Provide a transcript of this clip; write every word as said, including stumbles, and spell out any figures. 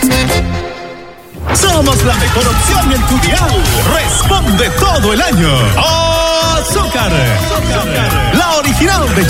Somos la mejor opción en tu dial. Responde todo el año. ¡Azúcar! La original de